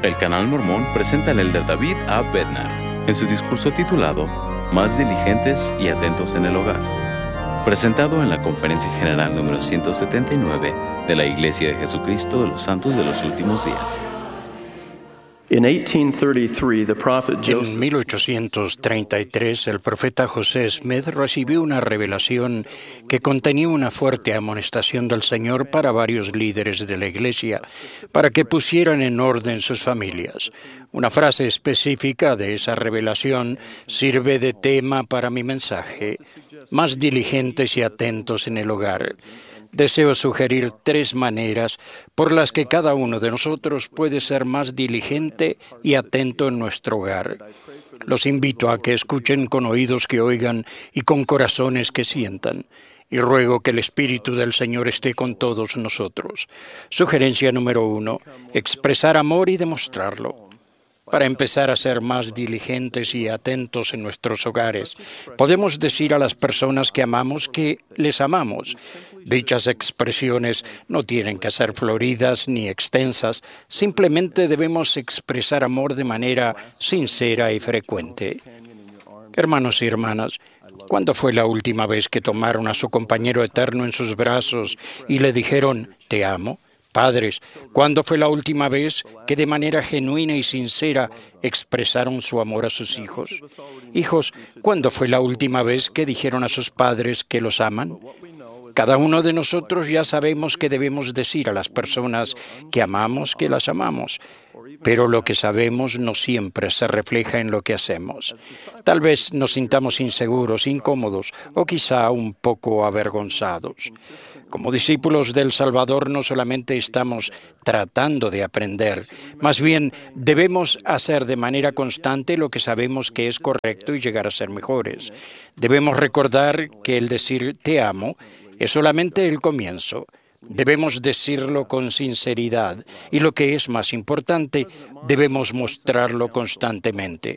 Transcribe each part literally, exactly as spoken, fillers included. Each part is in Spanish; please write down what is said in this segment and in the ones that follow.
El Canal Mormón presenta al elder David A. Bednar en su discurso titulado Más diligentes y atentos en el hogar, presentado en la Conferencia General número ciento setenta y nueve de la Iglesia de Jesucristo de los Santos de los Últimos Días. En mil ochocientos treinta y tres, el profeta José Smith recibió una revelación que contenía una fuerte amonestación del Señor para varios líderes de la Iglesia, para que pusieran en orden sus familias. Una frase específica de esa revelación sirve de tema para mi mensaje: más diligentes y atentos en el hogar. Deseo sugerir tres maneras por las que cada uno de nosotros puede ser más diligente y atento en nuestro hogar. Los invito a que escuchen con oídos que oigan y con corazones que sientan. Y ruego que el Espíritu del Señor esté con todos nosotros. Sugerencia número uno: expresar amor y demostrarlo. Para empezar a ser más diligentes y atentos en nuestros hogares, podemos decir a las personas que amamos que les amamos. Dichas expresiones no tienen que ser floridas ni extensas, simplemente debemos expresar amor de manera sincera y frecuente. Hermanos y hermanas, ¿cuándo fue la última vez que tomaron a su compañero eterno en sus brazos y le dijeron, te amo? Padres, ¿cuándo fue la última vez que de manera genuina y sincera expresaron su amor a sus hijos? Hijos, ¿cuándo fue la última vez que dijeron a sus padres que los aman? Cada uno de nosotros ya sabemos que debemos decir a las personas que amamos que las amamos, pero lo que sabemos no siempre se refleja en lo que hacemos. Tal vez nos sintamos inseguros, incómodos o quizá un poco avergonzados. Como discípulos del Salvador no solamente estamos tratando de aprender, más bien debemos hacer de manera constante lo que sabemos que es correcto y llegar a ser mejores. Debemos recordar que el decir te amo es solamente el comienzo. Debemos decirlo con sinceridad y, lo que es más importante, debemos mostrarlo constantemente.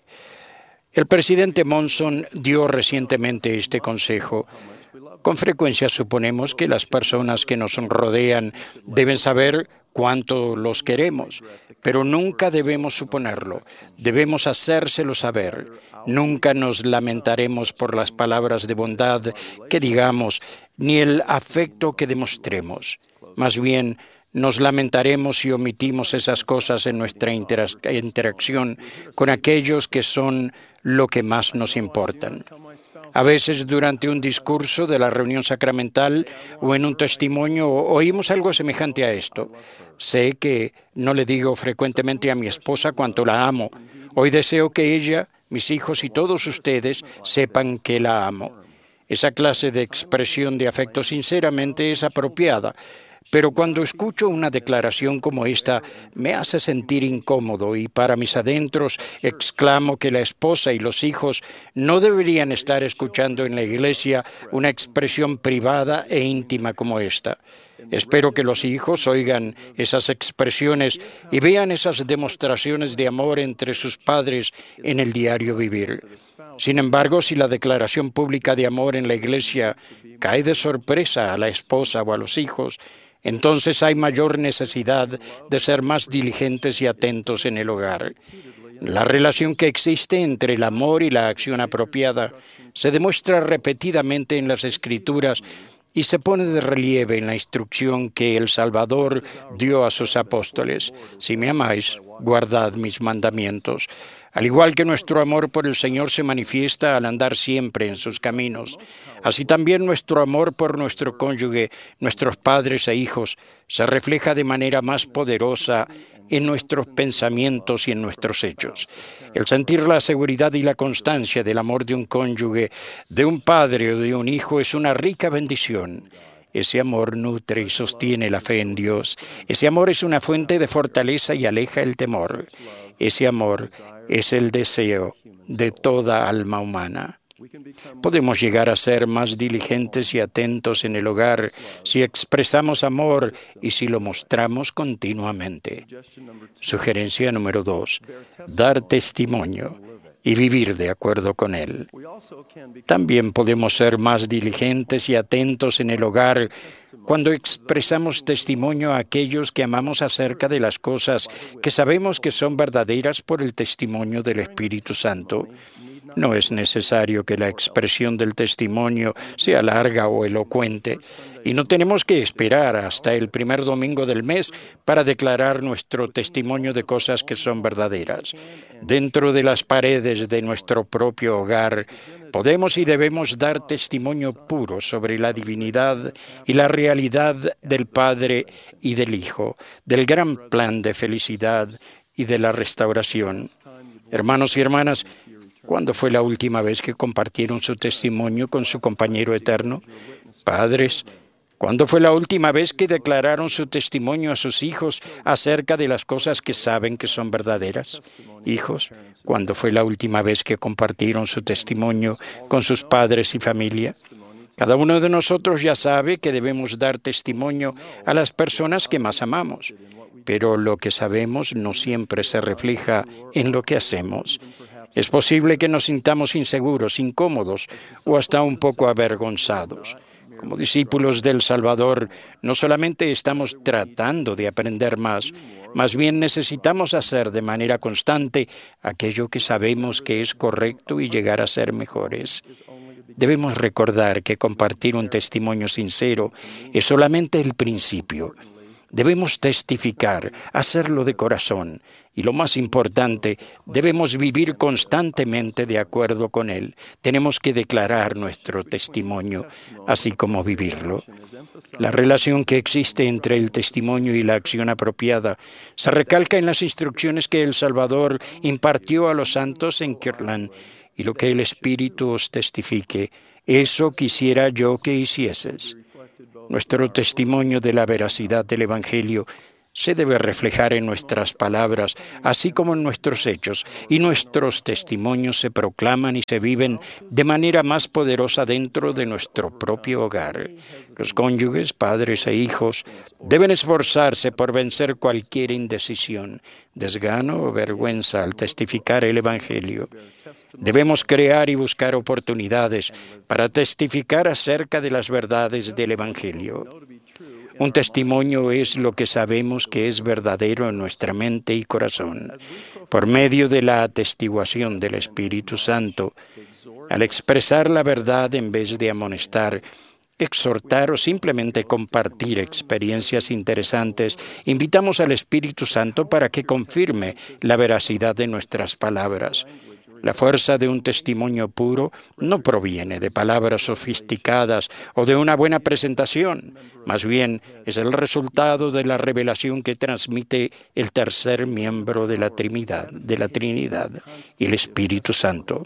El presidente Monson dio recientemente este consejo. Con frecuencia suponemos que las personas que nos rodean deben saber cuánto los queremos, pero nunca debemos suponerlo. Debemos hacérselo saber. Nunca nos lamentaremos por las palabras de bondad que digamos, ni el afecto que demostremos. Más bien, nos lamentaremos si omitimos esas cosas en nuestra interac- interacción con aquellos que son lo que más nos importan. A veces durante un discurso de la reunión sacramental o en un testimonio oímos algo semejante a esto. Sé que no le digo frecuentemente a mi esposa cuánto la amo. Hoy deseo que ella, mis hijos y todos ustedes sepan que la amo. Esa clase de expresión de afecto sinceramente es apropiada, pero cuando escucho una declaración como esta, me hace sentir incómodo y para mis adentros exclamo que la esposa y los hijos no deberían estar escuchando en la iglesia una expresión privada e íntima como esta. Espero que los hijos oigan esas expresiones y vean esas demostraciones de amor entre sus padres en el diario vivir. Sin embargo, si la declaración pública de amor en la iglesia cae de sorpresa a la esposa o a los hijos, entonces hay mayor necesidad de ser más diligentes y atentos en el hogar. La relación que existe entre el amor y la acción apropiada se demuestra repetidamente en las Escrituras y se pone de relieve en la instrucción que el Salvador dio a sus apóstoles. Si me amáis, guardad mis mandamientos. Al igual que nuestro amor por el Señor se manifiesta al andar siempre en sus caminos, así también nuestro amor por nuestro cónyuge, nuestros padres e hijos, se refleja de manera más poderosa en nuestros pensamientos y en nuestros hechos. El sentir la seguridad y la constancia del amor de un cónyuge, de un padre o de un hijo es una rica bendición. Ese amor nutre y sostiene la fe en Dios. Ese amor es una fuente de fortaleza y aleja el temor. Ese amor es el deseo de toda alma humana. Podemos llegar a ser más diligentes y atentos en el hogar si expresamos amor y si lo mostramos continuamente. Sugerencia número dos: dar testimonio. y vivir de acuerdo con él. También podemos ser más diligentes y atentos en el hogar cuando expresamos testimonio a aquellos que amamos acerca de las cosas que sabemos que son verdaderas por el testimonio del Espíritu Santo. No es necesario que la expresión del testimonio sea larga o elocuente, y no tenemos que esperar hasta el primer domingo del mes para declarar nuestro testimonio de cosas que son verdaderas. Dentro de las paredes de nuestro propio hogar, podemos y debemos dar testimonio puro sobre la divinidad y la realidad del Padre y del Hijo, del gran plan de felicidad y de la restauración. Hermanos y hermanas, ¿cuándo fue la última vez que compartieron su testimonio con su compañero eterno? Padres, ¿cuándo fue la última vez que declararon su testimonio a sus hijos acerca de las cosas que saben que son verdaderas? Hijos, ¿cuándo fue la última vez que compartieron su testimonio con sus padres y familia? Cada uno de nosotros ya sabe que debemos dar testimonio a las personas que más amamos, pero lo que sabemos no siempre se refleja en lo que hacemos. Es posible que nos sintamos inseguros, incómodos o hasta un poco avergonzados. Como discípulos del Salvador, no solamente estamos tratando de aprender más, más bien necesitamos hacer de manera constante aquello que sabemos que es correcto y llegar a ser mejores. Debemos recordar que compartir un testimonio sincero es solamente el principio. Debemos testificar, hacerlo de corazón, y lo más importante, debemos vivir constantemente de acuerdo con él. Tenemos que declarar nuestro testimonio, así como vivirlo. La relación que existe entre el testimonio y la acción apropiada se recalca en las instrucciones que el Salvador impartió a los santos en Kirtland, y lo que el Espíritu os testifique, eso quisiera yo que hicieses. Nuestro testimonio de la veracidad del Evangelio se debe reflejar en nuestras palabras, así como en nuestros hechos, y nuestros testimonios se proclaman y se viven de manera más poderosa dentro de nuestro propio hogar. Los cónyuges, padres e hijos deben esforzarse por vencer cualquier indecisión, desgano o vergüenza al testificar el Evangelio. Debemos crear y buscar oportunidades para testificar acerca de las verdades del Evangelio. Un testimonio es lo que sabemos que es verdadero en nuestra mente y corazón. Por medio de la atestiguación del Espíritu Santo, al expresar la verdad en vez de amonestar, exhortar o simplemente compartir experiencias interesantes, invitamos al Espíritu Santo para que confirme la veracidad de nuestras palabras. La fuerza de un testimonio puro no proviene de palabras sofisticadas o de una buena presentación. Más bien, es el resultado de la revelación que transmite el tercer miembro de la Trinidad, de la Trinidad, el Espíritu Santo.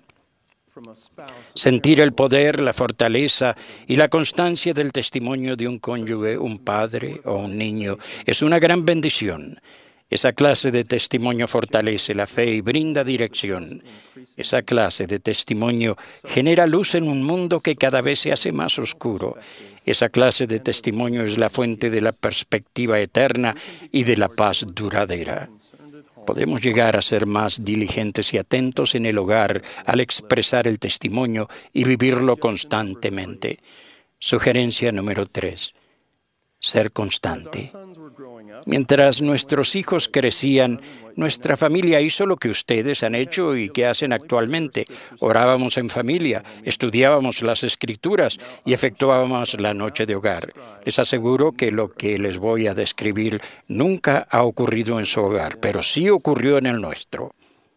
Sentir el poder, la fortaleza y la constancia del testimonio de un cónyuge, un padre o un niño es una gran bendición. Esa clase de testimonio fortalece la fe y brinda dirección. Esa clase de testimonio genera luz en un mundo que cada vez se hace más oscuro. Esa clase de testimonio es la fuente de la perspectiva eterna y de la paz duradera. Podemos llegar a ser más diligentes y atentos en el hogar al expresar el testimonio y vivirlo constantemente. Sugerencia número tres. Ser constante. Mientras nuestros hijos crecían, nuestra familia hizo lo que ustedes han hecho y que hacen actualmente. Orábamos en familia, estudiábamos las Escrituras y efectuábamos la noche de hogar. Les aseguro que lo que les voy a describir nunca ha ocurrido en su hogar, pero sí ocurrió en el nuestro.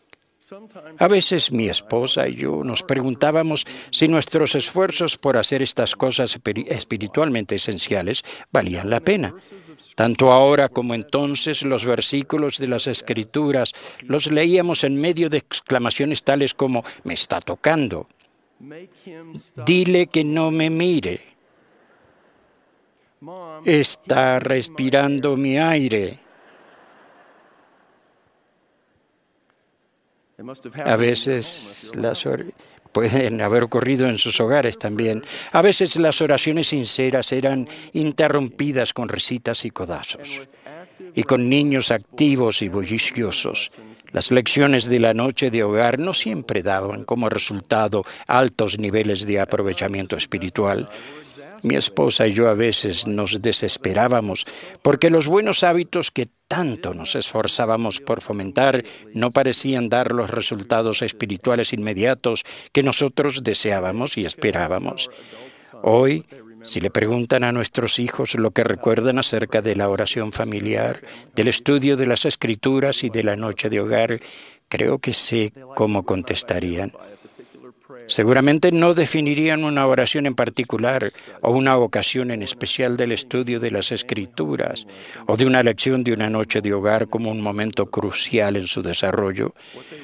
A veces mi esposa y yo nos preguntábamos si nuestros esfuerzos por hacer estas cosas espiritualmente esenciales valían la pena. Tanto ahora como entonces los versículos de las Escrituras los leíamos en medio de exclamaciones tales como «me está tocando», «dile que no me mire», «está respirando mi aire». A veces las or- pueden haber ocurrido en sus hogares también. A veces las oraciones sinceras eran interrumpidas con risitas y codazos. y con niños activos y bulliciosos. Las lecciones de la noche de hogar no siempre daban como resultado altos niveles de aprovechamiento espiritual. Mi esposa y yo a veces nos desesperábamos porque los buenos hábitos que tanto nos esforzábamos por fomentar no parecían dar los resultados espirituales inmediatos que nosotros deseábamos y esperábamos. Hoy, si le preguntan a nuestros hijos lo que recuerdan acerca de la oración familiar, del estudio de las Escrituras y de la noche de hogar, creo que sé cómo contestarían. Seguramente no definirían una oración en particular o una ocasión en especial del estudio de las Escrituras o de una lección de una noche de hogar como un momento crucial en su desarrollo.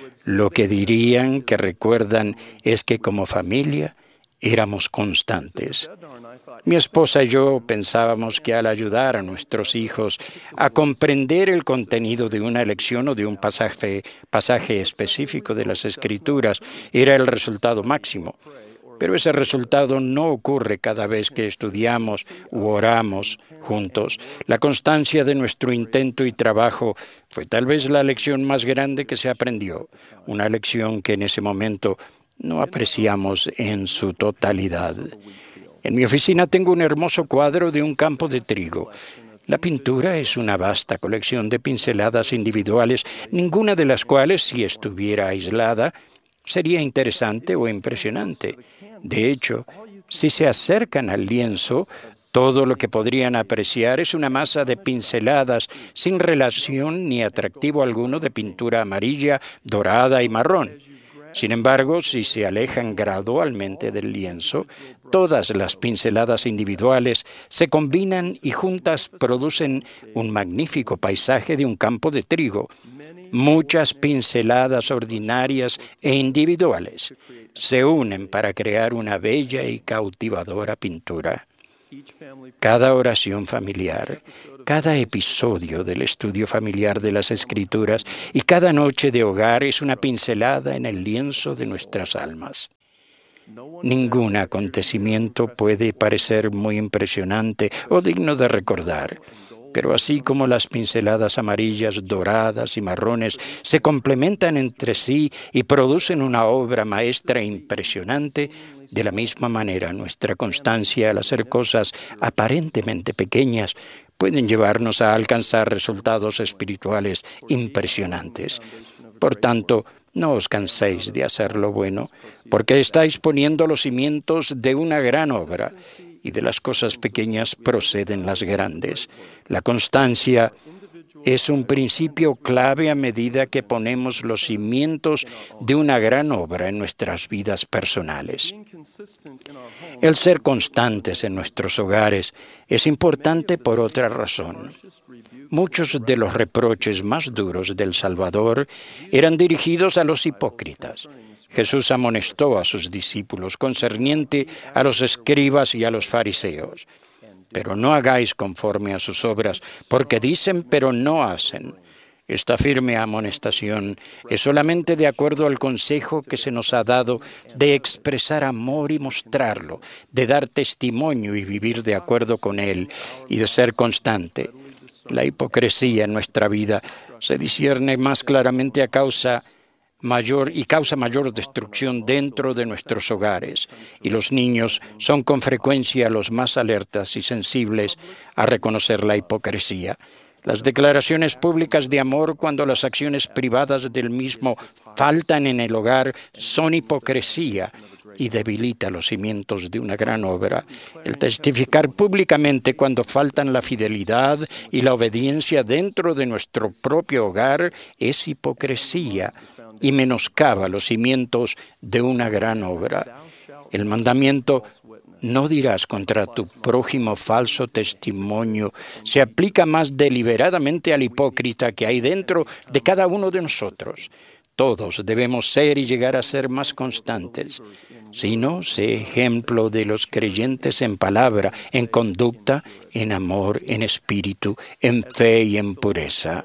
Lo que dirían que recuerdan es que como familia éramos constantes. Mi esposa y yo pensábamos que al ayudar a nuestros hijos a comprender el contenido de una lección o de un pasaje, pasaje específico de las Escrituras era el resultado máximo. Pero ese resultado no ocurre cada vez que estudiamos u oramos juntos. La constancia de nuestro intento y trabajo fue tal vez la lección más grande que se aprendió, una lección que en ese momento no apreciamos en su totalidad. En mi oficina tengo un hermoso cuadro de un campo de trigo. La pintura es una vasta colección de pinceladas individuales, ninguna de las cuales, si estuviera aislada, sería interesante o impresionante. De hecho, si se acercan al lienzo, todo lo que podrían apreciar es una masa de pinceladas sin relación ni atractivo alguno de pintura amarilla, dorada y marrón. Sin embargo, si se alejan gradualmente del lienzo, todas las pinceladas individuales se combinan y juntas producen un magnífico paisaje de un campo de trigo. Muchas pinceladas ordinarias e individuales se unen para crear una bella y cautivadora pintura. Cada oración familiar, cada episodio del estudio familiar de las Escrituras y cada noche de hogar es una pincelada en el lienzo de nuestras almas. Ningún acontecimiento puede parecer muy impresionante o digno de recordar, pero así como las pinceladas amarillas, doradas y marrones se complementan entre sí y producen una obra maestra impresionante, de la misma manera nuestra constancia al hacer cosas aparentemente pequeñas pueden llevarnos a alcanzar resultados espirituales impresionantes. Por tanto, no os canséis de hacer lo bueno, porque estáis poniendo los cimientos de una gran obra, y de las cosas pequeñas proceden las grandes. La constancia es un principio clave a medida que ponemos los cimientos de una gran obra en nuestras vidas personales. El ser constantes en nuestros hogares es importante por otra razón. Muchos de los reproches más duros del Salvador eran dirigidos a los hipócritas. Jesús amonestó a sus discípulos concerniente a los escribas y a los fariseos. Pero no hagáis conforme a sus obras, porque dicen pero no hacen. Esta firme amonestación es solamente de acuerdo al consejo que se nos ha dado de expresar amor y mostrarlo, de dar testimonio y vivir de acuerdo con él, y de ser constante. La hipocresía en nuestra vida se discierne más claramente a causa mayor y causa mayor destrucción dentro de nuestros hogares, y los niños son con frecuencia los más alertas y sensibles a reconocer la hipocresía. Las declaraciones públicas de amor, cuando las acciones privadas del mismo faltan en el hogar, son hipocresía y debilita los cimientos de una gran obra. El testificar públicamente cuando faltan la fidelidad y la obediencia dentro de nuestro propio hogar es hipocresía y menoscaba los cimientos de una gran obra. El mandamiento "no dirás contra tu prójimo falso testimonio" se aplica más deliberadamente al hipócrita que hay dentro de cada uno de nosotros. Todos debemos ser y llegar a ser más constantes. Si no, sé ejemplo de los creyentes en palabra, en conducta, en amor, en espíritu, en fe y en pureza.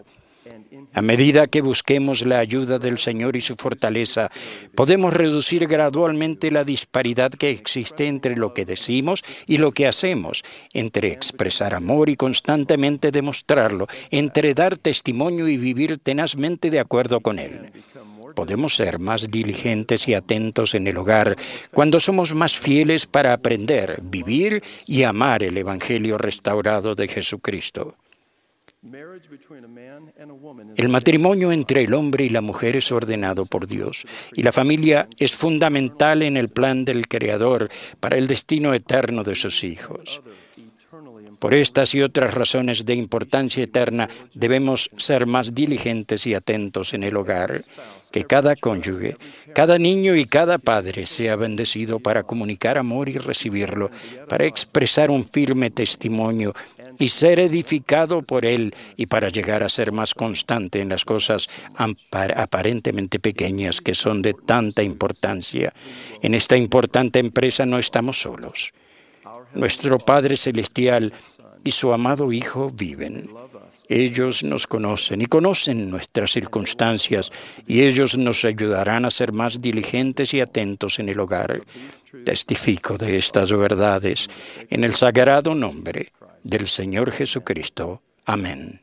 A medida que busquemos la ayuda del Señor y su fortaleza, podemos reducir gradualmente la disparidad que existe entre lo que decimos y lo que hacemos, entre expresar amor y constantemente demostrarlo, entre dar testimonio y vivir tenazmente de acuerdo con él. Podemos ser más diligentes y atentos en el hogar cuando somos más fieles para aprender, vivir y amar el Evangelio restaurado de Jesucristo. El matrimonio entre el hombre y la mujer es ordenado por Dios, y la familia es fundamental en el plan del Creador para el destino eterno de sus hijos. Por estas y otras razones de importancia eterna, debemos ser más diligentes y atentos en el hogar, que cada cónyuge, cada niño y cada padre sea bendecido para comunicar amor y recibirlo, para expresar un firme testimonio y ser edificado por él, y para llegar a ser más constante en las cosas aparentemente pequeñas que son de tanta importancia. En esta importante empresa no estamos solos. Nuestro Padre Celestial y su amado Hijo viven. Ellos nos conocen y conocen nuestras circunstancias, y ellos nos ayudarán a ser más diligentes y atentos en el hogar. Testifico de estas verdades en el sagrado nombre del Señor Jesucristo. Amén.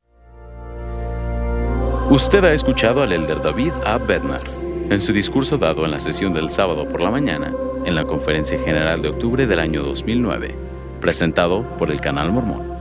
Usted ha escuchado al elder David A. Bednar en su discurso dado en la sesión del sábado por la mañana en la Conferencia General de octubre del año dos mil nueve, presentado por el Canal Mormón.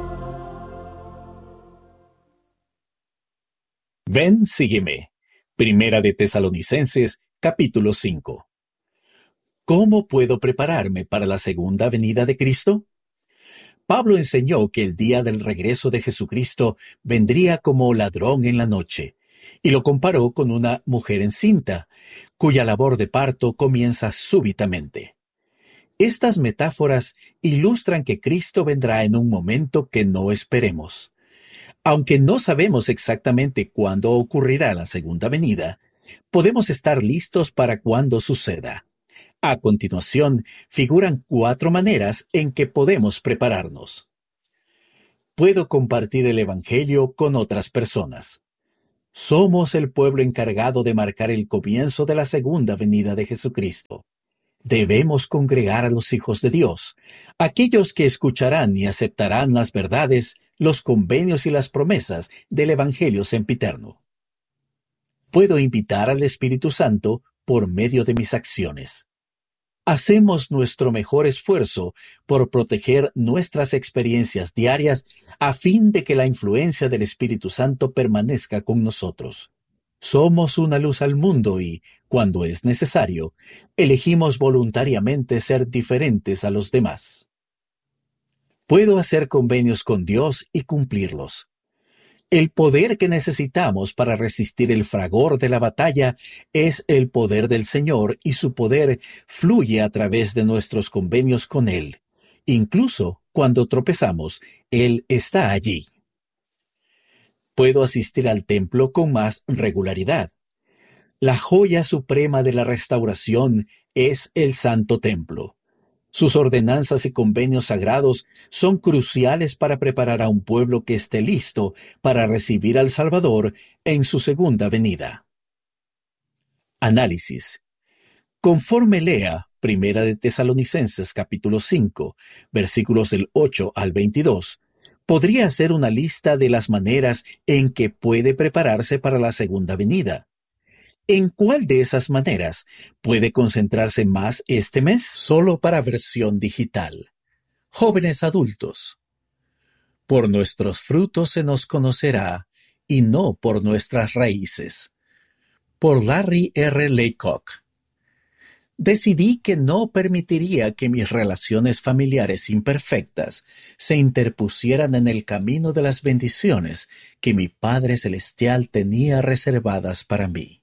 Ven, sígueme. Primera de Tesalonicenses, capítulo cinco. ¿Cómo puedo prepararme para la segunda venida de Cristo? Pablo enseñó que el día del regreso de Jesucristo vendría como ladrón en la noche, y lo comparó con una mujer encinta, cuya labor de parto comienza súbitamente. Estas metáforas ilustran que Cristo vendrá en un momento que no esperemos. Aunque no sabemos exactamente cuándo ocurrirá la segunda venida, podemos estar listos para cuando suceda. A continuación, figuran cuatro maneras en que podemos prepararnos. Puedo compartir el Evangelio con otras personas. Somos el pueblo encargado de marcar el comienzo de la segunda venida de Jesucristo. Debemos congregar a los hijos de Dios, aquellos que escucharán y aceptarán las verdades, los convenios y las promesas del Evangelio sempiterno. Puedo invitar al Espíritu Santo por medio de mis acciones. Hacemos nuestro mejor esfuerzo por proteger nuestras experiencias diarias a fin de que la influencia del Espíritu Santo permanezca con nosotros. Somos una luz al mundo y, cuando es necesario, elegimos voluntariamente ser diferentes a los demás. Puedo hacer convenios con Dios y cumplirlos. El poder que necesitamos para resistir el fragor de la batalla es el poder del Señor, y su poder fluye a través de nuestros convenios con Él. Incluso cuando tropezamos, Él está allí. Puedo asistir al templo con más regularidad. La joya suprema de la restauración es el Santo Templo. Sus ordenanzas y convenios sagrados son cruciales para preparar a un pueblo que esté listo para recibir al Salvador en su segunda venida. Análisis. Conforme lea Primera de Tesalonicenses capítulo cinco, versículos del ocho al veintidós, podría hacer una lista de las maneras en que puede prepararse para la segunda venida. ¿En cuál de esas maneras puede concentrarse más este mes? Solo para versión digital. Jóvenes adultos. Por nuestros frutos se nos conocerá, y no por nuestras raíces. Por Larry R. Laycock. Decidí que no permitiría que mis relaciones familiares imperfectas se interpusieran en el camino de las bendiciones que mi Padre Celestial tenía reservadas para mí.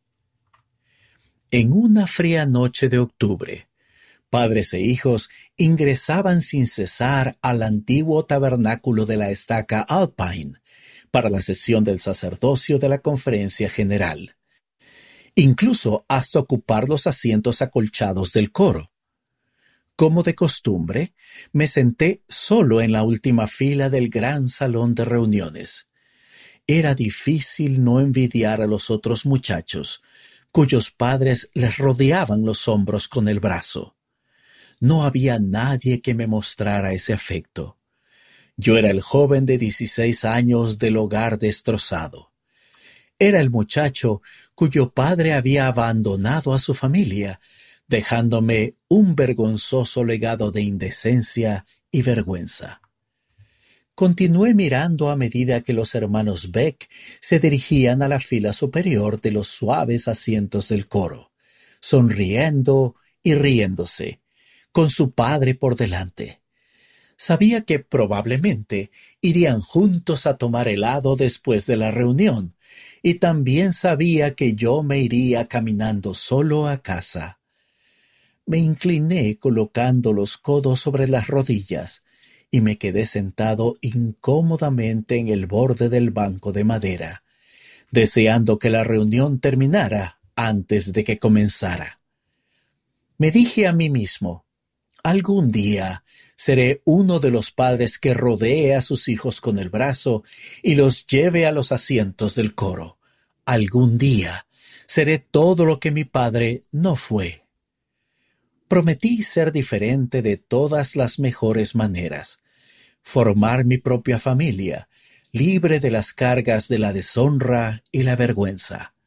En una fría noche de octubre, padres e hijos ingresaban sin cesar al antiguo tabernáculo de la estaca Alpine para la sesión del sacerdocio de la Conferencia General, incluso hasta ocupar los asientos acolchados del coro. Como de costumbre, me senté solo en la última fila del gran salón de reuniones. Era difícil no envidiar a los otros muchachos, cuyos padres les rodeaban los hombros con el brazo. No había nadie que me mostrara ese afecto. Yo era el joven de dieciséis años del hogar destrozado. Era el muchacho cuyo padre había abandonado a su familia, dejándome un vergonzoso legado de indecencia y vergüenza. Continué mirando a medida que los hermanos Beck se dirigían a la fila superior de los suaves asientos del coro, sonriendo y riéndose, con su padre por delante. Sabía que probablemente irían juntos a tomar helado después de la reunión, y también sabía que yo me iría caminando solo a casa. Me incliné colocando los codos sobre las rodillas y me quedé sentado incómodamente en el borde del banco de madera, deseando que la reunión terminara antes de que comenzara. Me dije a mí mismo, algún día seré uno de los padres que rodee a sus hijos con el brazo y los lleve a los asientos del coro. Algún día seré todo lo que mi padre no fue. Prometí ser diferente de todas las mejores maneras, formar mi propia familia, libre de las cargas de la deshonra y la vergüenza.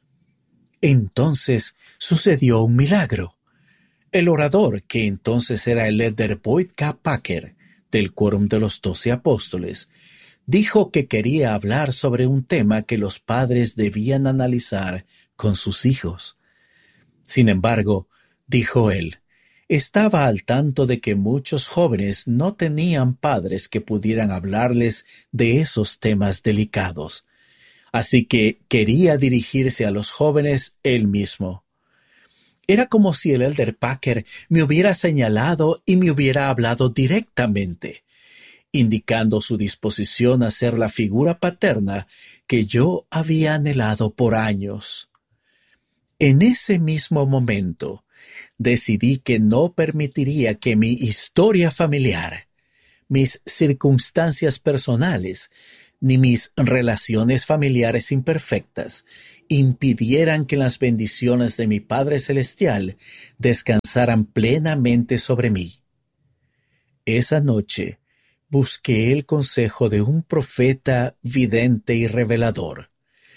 Entonces sucedió un milagro. El orador, que entonces era el elder Boyd K. Packer, del Quórum de los Doce Apóstoles, dijo que quería hablar sobre un tema que los padres debían analizar con sus hijos. Sin embargo, dijo él, estaba al tanto de que muchos jóvenes no tenían padres que pudieran hablarles de esos temas delicados, así que quería dirigirse a los jóvenes él mismo. Era como si el elder Packer me hubiera señalado y me hubiera hablado directamente, indicando su disposición a ser la figura paterna que yo había anhelado por años. En ese mismo momento, decidí que no permitiría que mi historia familiar, mis circunstancias personales, ni mis relaciones familiares imperfectas impidieran que las bendiciones de mi Padre Celestial descansaran plenamente sobre mí. Esa noche busqué el consejo de un profeta vidente y revelador.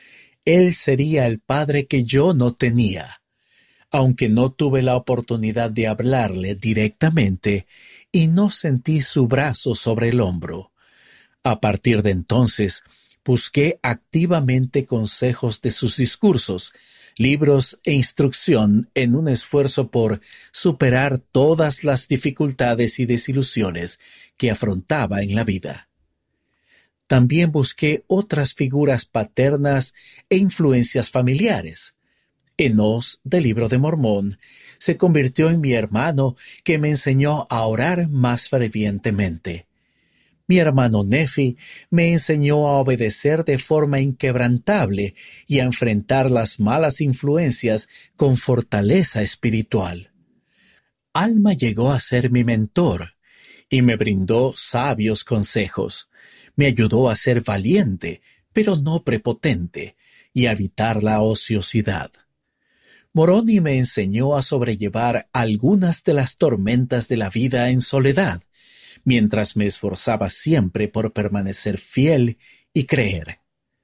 Él sería el padre que yo no tenía, aunque no tuve la oportunidad de hablarle directamente y no sentí su brazo sobre el hombro. A partir de entonces, busqué activamente consejos de sus discursos, libros e instrucción en un esfuerzo por superar todas las dificultades y desilusiones que afrontaba en la vida. También busqué otras figuras paternas e influencias familiares. Enos, del Libro de Mormón, se convirtió en mi hermano que me enseñó a orar más fervientemente. Mi hermano Nefi me enseñó a obedecer de forma inquebrantable y a enfrentar las malas influencias con fortaleza espiritual. Alma llegó a ser mi mentor y me brindó sabios consejos. Me ayudó a ser valiente, pero no prepotente, y a evitar la ociosidad. Moroni me enseñó a sobrellevar algunas de las tormentas de la vida en soledad, mientras me esforzaba siempre por permanecer fiel y creer.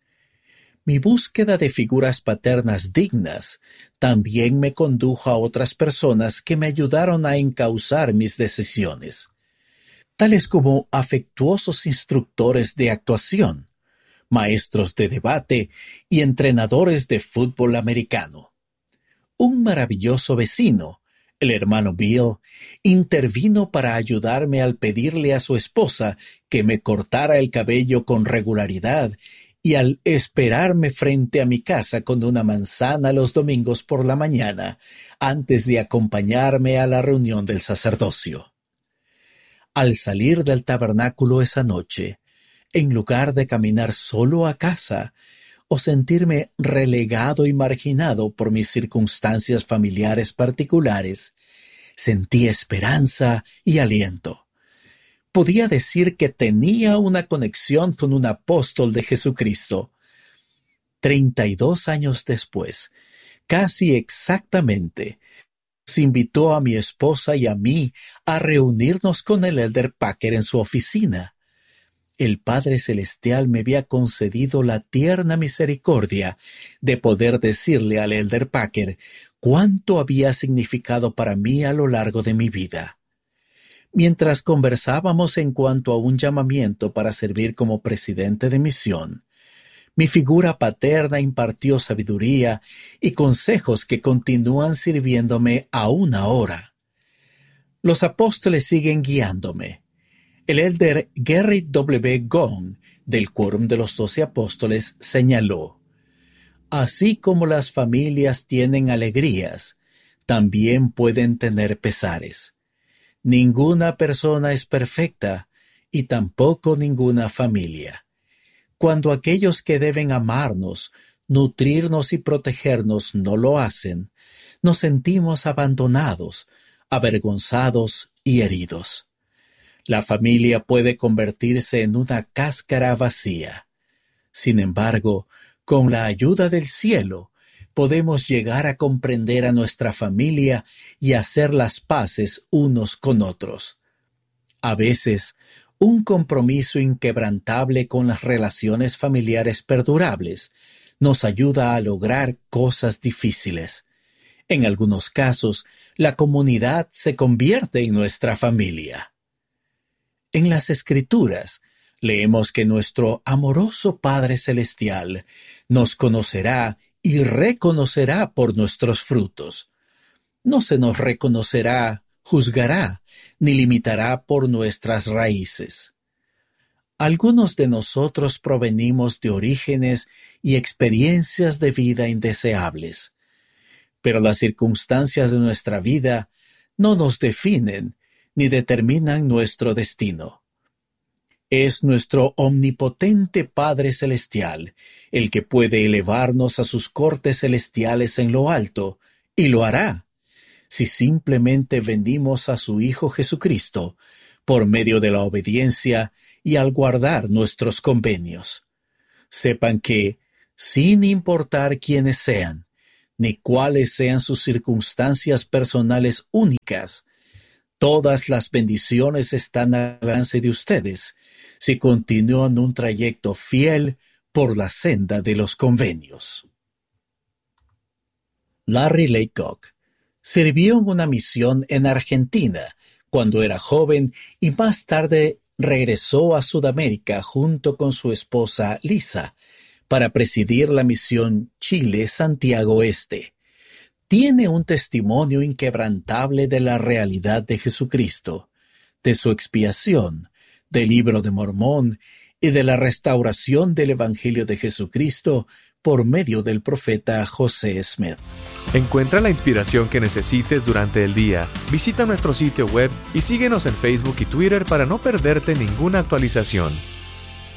Mi búsqueda de figuras paternas dignas también me condujo a otras personas que me ayudaron a encauzar mis decisiones, tales como afectuosos instructores de actuación, maestros de debate y entrenadores de fútbol americano. Un maravilloso vecino, el hermano Bill, intervino para ayudarme al pedirle a su esposa que me cortara el cabello con regularidad y al esperarme frente a mi casa con una manzana los domingos por la mañana antes de acompañarme a la reunión del sacerdocio. Al salir del tabernáculo esa noche, en lugar de caminar solo a casa o sentirme relegado y marginado por mis circunstancias familiares particulares, sentí esperanza y aliento. podía decir que tenía una conexión con un apóstol de Jesucristo. Treinta y dos años después, casi exactamente, nos invitó a mi esposa y a mí a reunirnos con el Elder Packer en su oficina. El Padre Celestial me había concedido la tierna misericordia de poder decirle al Elder Packer cuánto había significado para mí a lo largo de mi vida. Mientras conversábamos en cuanto a un llamamiento para servir como presidente de misión, mi figura paterna impartió sabiduría y consejos que continúan sirviéndome aún ahora. Los apóstoles siguen guiándome. El elder Gerrit W. Gong, del Quórum de los Doce Apóstoles, señaló: así como las familias tienen alegrías, también pueden tener pesares. Ninguna persona es perfecta y tampoco ninguna familia. Cuando aquellos que deben amarnos, nutrirnos y protegernos no lo hacen, nos sentimos abandonados, avergonzados y heridos. La familia puede convertirse en una cáscara vacía. Sin embargo, con la ayuda del cielo, podemos llegar a comprender a nuestra familia y hacer las paces unos con otros. A veces, un compromiso inquebrantable con las relaciones familiares perdurables nos ayuda a lograr cosas difíciles. En algunos casos, la comunidad se convierte en nuestra familia. En las Escrituras, leemos que nuestro amoroso Padre Celestial nos conocerá y reconocerá por nuestros frutos. No se nos reconocerá, juzgará, ni limitará por nuestras raíces. Algunos de nosotros provenimos de orígenes y experiencias de vida indeseables, pero las circunstancias de nuestra vida no nos definen ni determinan nuestro destino. Es nuestro omnipotente Padre Celestial el que puede elevarnos a sus cortes celestiales en lo alto, y lo hará, si simplemente vendimos a su Hijo Jesucristo por medio de la obediencia y al guardar nuestros convenios. Sepan que, sin importar quiénes sean, ni cuáles sean sus circunstancias personales únicas, todas las bendiciones están al alcance de ustedes si continúan un trayecto fiel por la senda de los convenios. Larry Laycock sirvió en una misión en Argentina cuando era joven y más tarde regresó a Sudamérica junto con su esposa Lisa para presidir la misión Chile-Santiago Este. Tiene un testimonio inquebrantable de la realidad de Jesucristo, de su expiación, del Libro de Mormón y de la restauración del Evangelio de Jesucristo por medio del profeta José Smith. Encuentra la inspiración que necesites durante el día. Visita nuestro sitio web y síguenos en Facebook y Twitter para no perderte ninguna actualización.